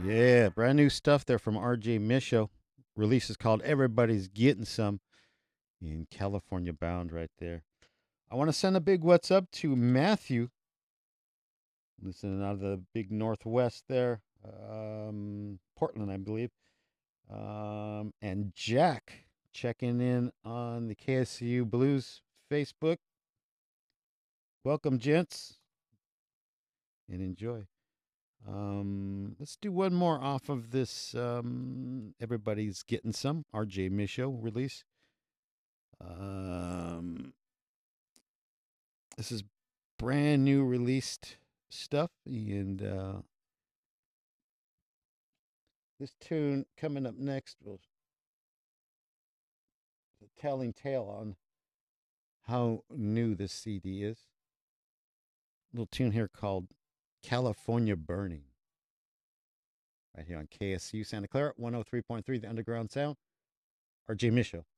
Yeah, brand new stuff there from RJ Misho. Release is called Everybody's Getting Some in California Bound right there. I want to send a big what's up to Matthew, listening out of the big Northwest there, Portland, I believe. And Jack checking in on the KSU Blues Facebook. Welcome, gents, and enjoy. Let's do one more off of this. Everybody's Getting Some RJ Misho release. Um, this is brand new released stuff, and this tune coming up next will a telling tale on how new this CD is. Little tune here called California Burning. Right here on KSU Santa Clara, 103.3, the Underground Sound. RJ Misho.